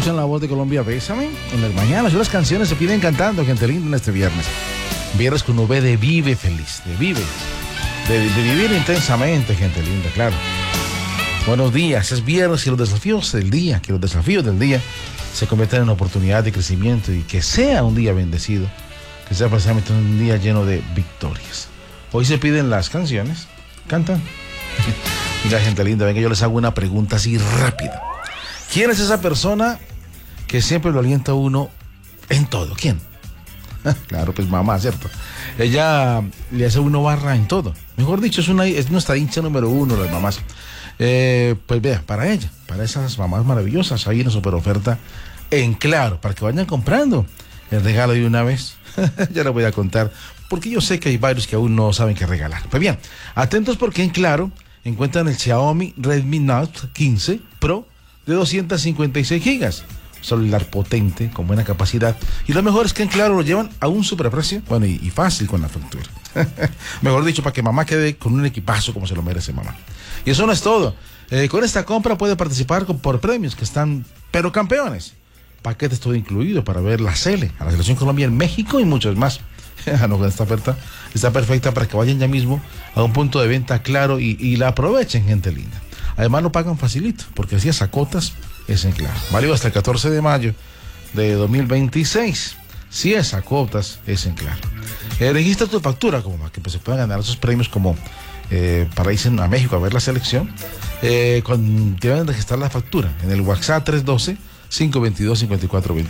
escuchan La Voz de Colombia, Bésame, en las mañanas. Y las canciones se piden cantando, gente linda, en este viernes. Viernes que uno ve de vive feliz, de vivir intensamente, gente linda, claro. Buenos días, es viernes y los desafíos del día, se conviertan en oportunidad de crecimiento y que sea un día bendecido, que sea precisamente un día lleno de victorias. Hoy se piden las canciones, cantan. Mira, gente linda, venga, yo les hago una pregunta así rápida. ¿Quién es esa persona que siempre lo alienta a uno en todo? ¿Quién? Claro, pues mamá, ¿cierto? Ella le hace a uno barra en todo. Mejor dicho, es nuestra hincha número uno, las mamás. Pues vea, para ella, para esas mamás maravillosas, hay una super oferta en Claro, para que vayan comprando el regalo de una vez. Ya les voy a contar, porque yo sé que hay varios que aún no saben qué regalar. Pues bien, atentos porque en Claro encuentran el Xiaomi Redmi Note 15 Pro de 256 gigas. Celular potente, con buena capacidad. Y lo mejor es que en Claro lo llevan a un superprecio, bueno, y fácil con la factura. Mejor dicho, para que mamá quede con un equipazo como se lo merece mamá. Y eso no es todo. Con esta compra puede participar por premios que están, pero campeones. Paquetes todo incluido para ver la Sele, a la Selección Colombia en México y muchos más. No, esta oferta está perfecta para que vayan ya mismo a un punto de venta Claro y la aprovechen, gente linda. Además lo pagan facilito, porque si es a cotas, es en Claro. Válido hasta el 14 de mayo de 2026. Si es a cuotas, es en Claro. Registra tu factura como para que pues, se puedan ganar esos premios como para irse a México a ver la selección. Deben registrar la factura en el WhatsApp 312-522-5428.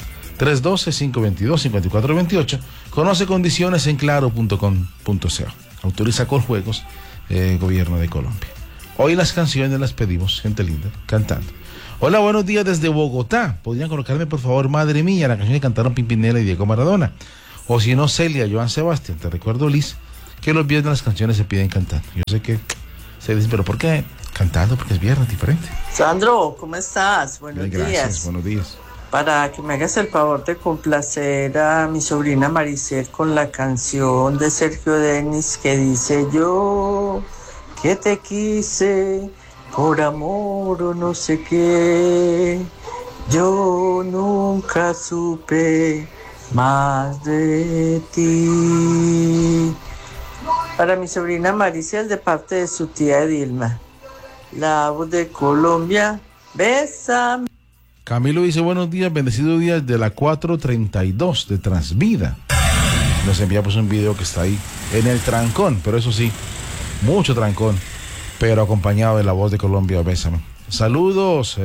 312-522-5428. Conoce condiciones en claro.com.co. Autoriza Coljuegos, Gobierno de Colombia. Hoy las canciones las pedimos, gente linda, cantando. Hola, buenos días desde Bogotá. ¿Podrían colocarme, por favor, Madre Mía, la canción que cantaron Pimpinela y Diego Maradona? O si no, Celia, Joan Sebastián. Te recuerdo, Liz, que los viernes las canciones se piden cantando. Yo sé que se dicen, pero ¿por qué? Cantando, porque es viernes diferente. Sandro, ¿cómo estás? Buenos días. Gracias, buenos días. Para que me hagas el favor de complacer a mi sobrina Maricel con la canción de Sergio Denis que dice: yo que te quise por amor o no sé qué, yo nunca supe más de ti. Para mi sobrina Maricel, de parte de su tía Edilma. La Voz de Colombia, bésame. Camilo dice: buenos días, bendecido día de la 432 de Transvida. Nos enviamos un video que está ahí en el trancón, pero eso sí, mucho trancón, pero acompañado de La Voz de Colombia, bésame. Saludos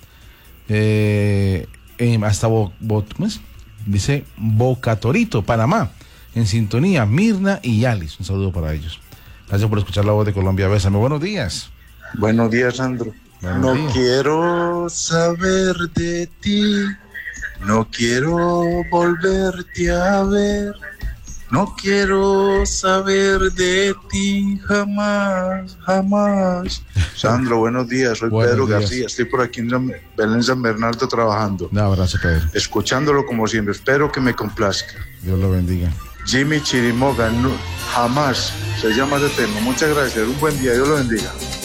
hasta dice Boca Torito, Panamá, en sintonía, Mirna y Yalis. Un saludo para ellos. Gracias por escuchar La Voz de Colombia, bésame. Buenos días. Buenos días, Sandro. No quiero saber de ti, no quiero volverte a ver, no quiero saber de ti jamás, jamás. Sandro, buenos días, soy Pedro García, estoy por aquí en Belén San Bernardo trabajando. Un abrazo, Pedro. Escuchándolo como siempre, espero que me complazca. Dios lo bendiga. Jimmy Chirimoga, no, jamás, se llama ese tema. Muchas gracias, un buen día, Dios lo bendiga.